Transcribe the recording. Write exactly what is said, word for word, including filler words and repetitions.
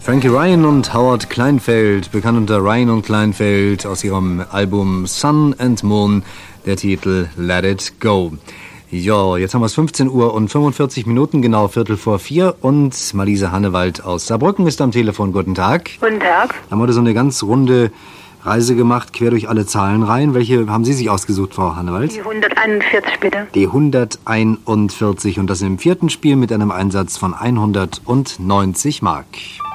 Frankie Ryan und Howard Kleinfeld, bekannt unter Ryan und Kleinfeld, aus ihrem Album Sun and Moon, der Titel Let It Go. Ja, jetzt haben wir es fünfzehn Uhr und fünfundvierzig Minuten, genau Viertel vor vier, und Marlise Hannewald aus Saarbrücken ist am Telefon. Guten Tag. Guten Tag. Haben wir heute so eine ganz runde Reise gemacht, quer durch alle Zahlenreihen. Welche haben Sie sich ausgesucht, Frau Hannewald? Die hunderteinundvierzig, bitte. Die hunderteinundvierzig, und das im vierten Spiel mit einem Einsatz von hundertneunzig Mark.